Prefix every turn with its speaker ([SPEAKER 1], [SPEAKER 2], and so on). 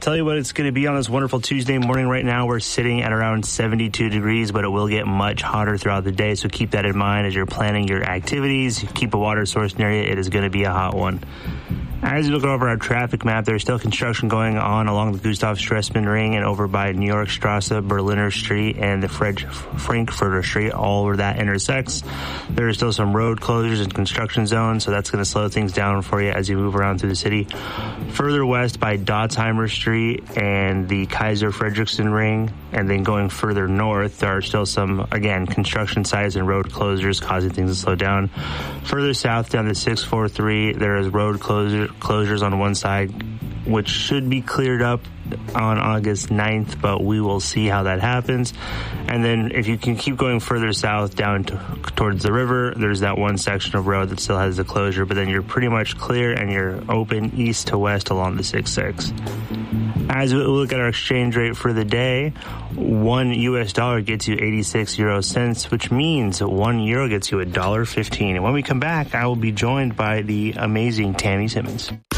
[SPEAKER 1] tell you what it's going to be on this wonderful Tuesday morning. Right now, we're sitting at around 72 degrees, but it will get much hotter throughout the day, so keep that in mind as you're planning your activities. Keep a water source near you. It is going to be a hot one. As you look over our traffic map, there's still construction going on along the Gustav Stresemann Ring and over by New York Strasse, Berliner Street, and the Frankfurter Street, all where that intersects. There are still some road closures and construction zones, so that's going to slow things down for you as you move around through the city. Further west by Dotzheimer Street and the Kaiser Frederickson Ring, and then going further north, there are still some, again, construction sites and road closures causing things to slow down. Further south down to 643, there is road closures on one side, which should be cleared up on August 9th, but we will see how that happens. And then if you can keep going further south down towards the river, there's that one section of road that still has the closure, but then you're pretty much clear and you're open east to west along the 66. As we look at our exchange rate for the day, $1 US gets you 86 euro cents, which means €1 gets you $1.15. And when we come back, I will be joined by the amazing Tammy Simmons.